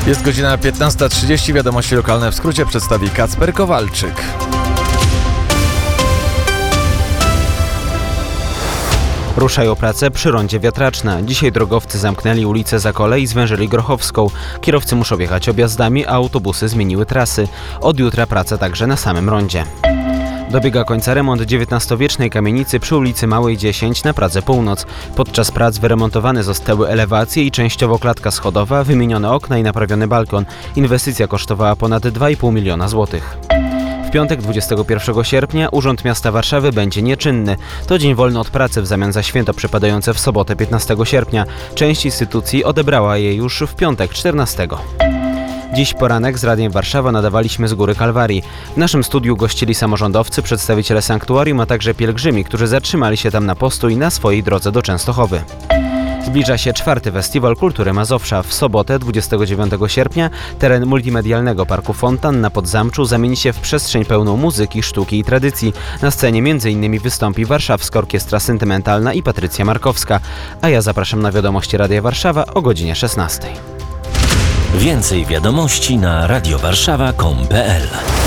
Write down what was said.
Jest godzina 15:30. Wiadomości lokalne w skrócie przedstawi Kacper Kowalczyk. Ruszają prace przy rondzie Wiatraczna. Dzisiaj drogowcy zamknęli ulicę Zakole i zwężyli Grochowską. Kierowcy muszą jechać objazdami, a autobusy zmieniły trasy. Od jutra praca także na samym rondzie. Dobiega końca remont XIX-wiecznej kamienicy przy ulicy Małej 10 na Pradze Północ. Podczas prac wyremontowane zostały elewacje i częściowo klatka schodowa, wymienione okna i naprawiony balkon. Inwestycja kosztowała ponad 2,5 miliona złotych. W piątek 21 sierpnia Urząd Miasta Warszawy będzie nieczynny. To dzień wolny od pracy w zamian za święto przypadające w sobotę 15 sierpnia. Część instytucji odebrała je już w piątek 14. Dziś poranek z Radiem Warszawa nadawaliśmy z Góry Kalwarii. W naszym studiu gościli samorządowcy, przedstawiciele sanktuarium, a także pielgrzymi, którzy zatrzymali się tam na postój na swojej drodze do Częstochowy. Zbliża się 4. Festiwal Kultury Mazowsza. W sobotę 29 sierpnia teren multimedialnego Parku Fontan na Podzamczu zamieni się w przestrzeń pełną muzyki, sztuki i tradycji. Na scenie m.in. wystąpi Warszawska Orkiestra Sentymentalna i Patrycja Markowska. A ja zapraszam na wiadomości Radia Warszawa o godzinie 16. Więcej wiadomości na radiowarszawa.com.pl